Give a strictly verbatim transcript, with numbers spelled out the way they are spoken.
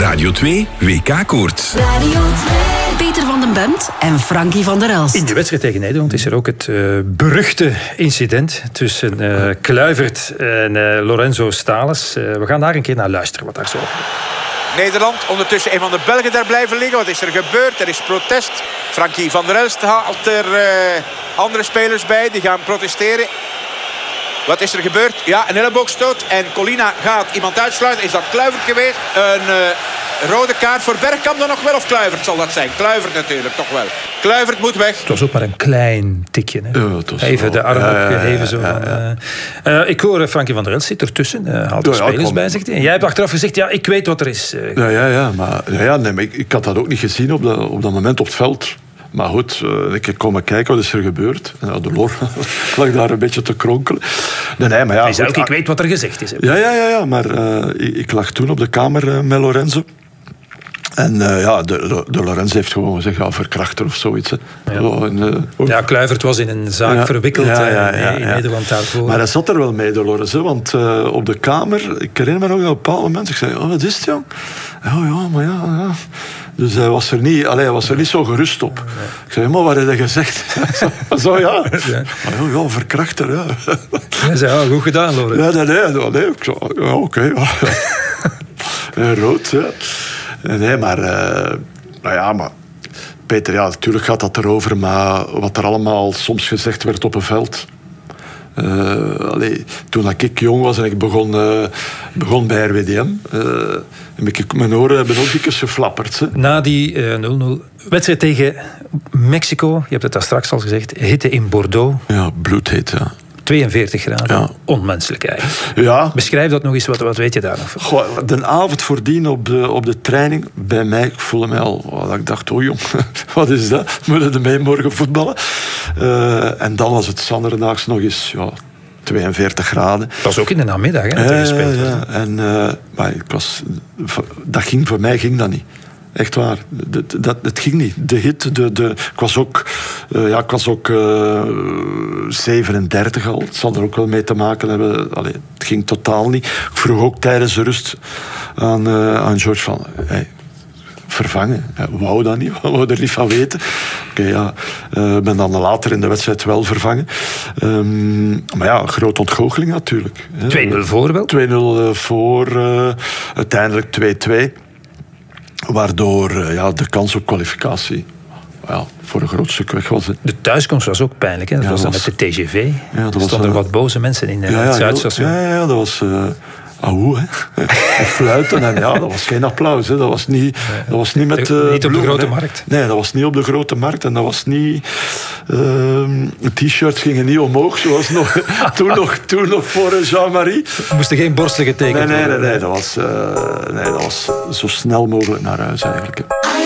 Radio twee W K-koorts. Radio twee. Peter van den Bent en Frankie van der Elst. In de wedstrijd tegen Nederland is er ook het uh, beruchte incident tussen uh, Kluivert en uh, Lorenzo Stales. Uh, we gaan daar een keer naar luisteren wat daar zo gebeurt. Nederland, ondertussen een van de Belgen daar blijven liggen. Wat is er gebeurd? Er is protest. Frankie van der Elst haalt er uh, andere spelers bij. Die gaan protesteren. Wat is er gebeurd? Ja, een elleboogstoot. En Colina gaat iemand uitsluiten. Is dat Kluivert geweest? Een uh, rode kaart voor Bergkamp dan nog wel? Of Kluivert zal dat zijn? Kluivert natuurlijk, toch wel. Kluivert moet weg. Het was ook maar een klein tikje. Hè? Ja, het was even wel. de arm Ja, opgeheven. ja, Zo ja, van, ja. uh, uh, ik hoor uh, Frankie van der Elst zit ertussen. Uh, haalt er Ja, ja, spelers kom. bij, zegt hij. En jij hebt achteraf gezegd, ja, ik weet wat er is. Uh, Ja, ja, ja, maar, ja, ja, nee, maar ik, ik had dat ook niet gezien op, de, op dat moment op het veld. Maar goed, uh, ik kom maar kijken, wat is er gebeurd? En, ja, de lor lag daar een beetje te kronkelen. Nee, nee, maar ja, hij zei goed, ook, ik weet wat er gezegd is. Hè. Ja, ja, ja, ja, maar uh, ik, ik lag toen op de kamer uh, met Lorenzo. En uh, ja, de, de, de Lorenzo heeft gewoon gezegd, ja, verkrachter of zoiets. Hè. Ja. Zo, en, uh, Ja, Kluivert was in een zaak ja, verwikkeld ja, ja, ja, in ja. Nederland daarvoor. Maar hij zat er wel mee, de Lorenzo. Want uh, op de kamer, ik herinner me nog op een bepaald moment, ik zei, oh, wat is het, jong? Ja, ja, maar ja, ja. Dus hij was er niet, allee, hij was er niet zo gerust op. Ik zei, maar wat heb je gezegd? Zo, ja. Ja, ja, verkrachter, ja. Hij zei, oh, goed gedaan, Lorenzo. Ja, nee, nee, nee. Ik zei, ja, oké. Okay, ja. Rood, ja. Nee, maar... Uh, nou ja, maar... Peter, ja, natuurlijk gaat dat erover, maar wat er allemaal soms gezegd werd op een veld... Uh, allee, toen ik jong was en ik begon, uh, begon bij R W D M... Uh, ik, mijn oren hebben ook dikwijls geflapperd. Hè. Na die uh, nul nul wedstrijd tegen Mexico, je hebt het daar straks al gezegd, hitte in Bordeaux. Ja, bloedheet, ja. tweeënveertig graden, Ja. onmenselijk eigenlijk. Ja. Beschrijf dat nog eens, wat, wat weet je daar nog van? Goh, de avond voordien op de, op de training, bij mij, ik voelde mij al... Oh, ik dacht, oh jong, wat is dat? Moeten we mee morgen voetballen? Uh, en dan was het zanderdaags nog eens... Ja, tweeënveertig graden. Dat was ook in de namiddag, hè, dat er ja, gespeeld was. ja. En, uh, maar ik was, dat ging, voor mij ging dat niet. Echt waar. Dat, dat, het ging niet. De hit, de, de, ik was ook, uh, ja, ik was ook uh, zevenendertig al. Het zal er ook wel mee te maken hebben. Allee, het ging totaal niet. Ik vroeg ook tijdens de rust aan, uh, aan George van... Hey, vervangen. Ja, wou dat niet, wou er niet van weten. Oké, okay, ja. Uh, ben dan later in de wedstrijd wel vervangen. Um, maar ja, grote ontgoocheling natuurlijk. twee nul voor wel? twee nul voor, uh, uiteindelijk twee twee. Waardoor uh, ja, de kans op kwalificatie ja, voor een groot stuk weg was. Hè. De thuiskomst was ook pijnlijk, hè? Dat ja, was dan was, met de T G V. Ja, er stonden er wat boze mensen in uh, ja, ja, het Zuidstation. Ja, ja, dat was... Uh, Ahoe, hè. En fluiten. En ja, dat was geen applaus. Hè. Dat was niet, dat was niet met... Uh, niet op bloemen, de grote hè. markt. Nee, dat was niet op de grote markt. En dat was niet... Uh, t-shirts gingen niet omhoog, zoals nog, toen, nog, toen nog voor Jean-Marie. Er moesten geen borsten getekend nee, nee, worden. Nee, nee, dat was, uh, nee, dat was zo snel mogelijk naar huis eigenlijk. Hè.